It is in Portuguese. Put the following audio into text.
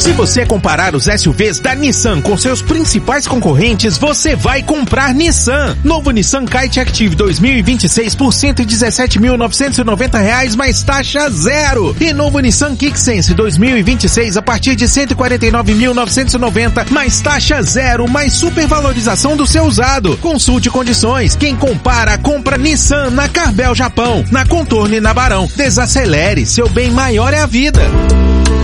Se você comparar os SUVs da Nissan com seus principais concorrentes, você vai comprar Nissan. Novo Nissan Kite Active 2026 por R$ 117.990 mais taxa zero. E novo Nissan Kick Sense 2026 a partir de R$ 149.990 mais taxa zero, mais supervalorização do seu usado. Consulte condições. Quem compara, compra Nissan na Carvel Japão, na Contorno e na Barão. Desacelere, seu bem maior é a vida.